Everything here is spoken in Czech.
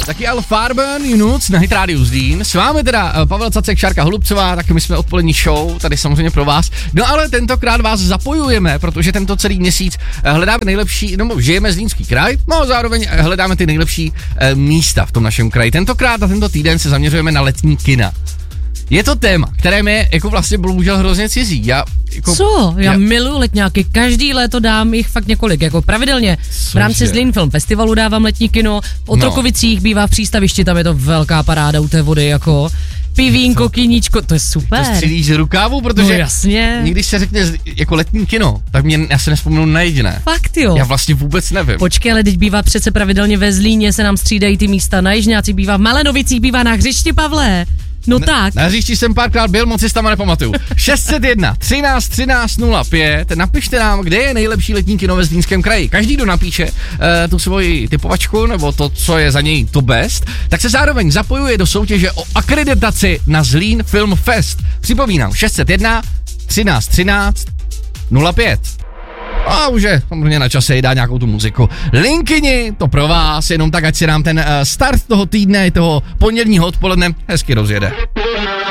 Taky Al Farben, Junuc na Hit Radio Zlín. S vámi teda Pavel Cacek, Šárka Holubcová, taky my jsme odpolední show, tady samozřejmě pro vás. No ale tentokrát vás zapojujeme, protože tento celý měsíc hledáme nejlepší, no žijeme Zlínský kraj, no a zároveň hledáme ty nejlepší místa v tom našem kraji. Tentokrát a tento týden se zaměřujeme na letní kina. Je to téma, které mi jako vlastně bohužel hrozně cizí. Já miluji letňáky, každý léto dám jich fakt několik, jako pravidelně. V rámci Zlín Film Festivalu dávám letní kino, v Otrokovicích bývá v přístavišti, tam je to velká paráda u té vody, jako pivínko, kyníčko, to je super. To střílíš z rukávu, protože jasně. Když se řekne jako letní kino, tak já se nespomenu na jediné. Fakt jo. Já vlastně vůbec nevím. Počkej, ale teď bývá přece pravidelně ve Zlíně, se nám střídají ty místa, na Jižňácích bývá, v Malenovicích bývá, na hřišti, Pavle. No tak. Na hřišti jsem párkrát byl, moc si tam nepamatuju. 601 13 13 05, napište nám, kde je nejlepší letní kino ve Zlínském kraji. Každý, kdo napíše tu svoji typovačku, nebo to, co je za něj to best, tak se zároveň zapojuje do soutěže o akreditaci na Zlín Film Fest. Připomínám, 601 13 13 05. A už je samozřejmě na čase dát nějakou tu muziku. Linkyni, to pro vás, jenom tak, ať si nám ten start toho týdne, toho pondělního odpoledne hezky rozjede.